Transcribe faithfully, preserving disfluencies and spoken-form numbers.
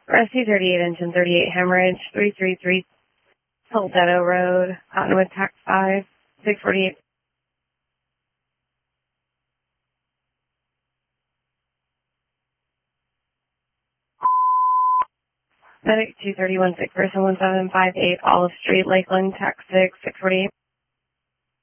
Rescue thirty-eight, engine thirty-eight, hemorrhage, three three three, Soldetto Road, Cottonwood, tax five, six forty-eight. Medic two thirty-one, sick person one seven five eight, Olive Street, Lakeland, tax six, six forty-eight.